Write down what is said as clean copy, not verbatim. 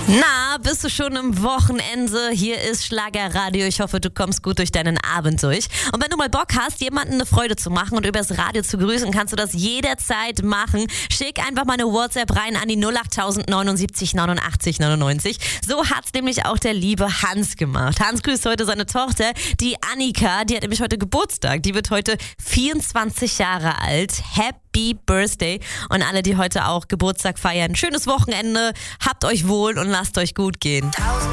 Na, bist du schon im Wochenende? Hier ist Schlagerradio. Ich hoffe, du kommst gut durch deinen Abend durch. Und wenn du mal Bock hast, jemanden eine Freude zu machen und übers Radio zu grüßen, kannst du das jederzeit machen. Schick einfach mal eine WhatsApp rein an die 08000 79 89 99. So hat's nämlich auch der liebe Hans gemacht. Hans grüßt heute seine Tochter, die Annika. Die hat nämlich heute Geburtstag. Die wird heute 24 Jahre alt. Happy Birthday. Und alle, die heute auch Geburtstag feiern, schönes Wochenende. Habt euch wohl und lasst euch gut gehen.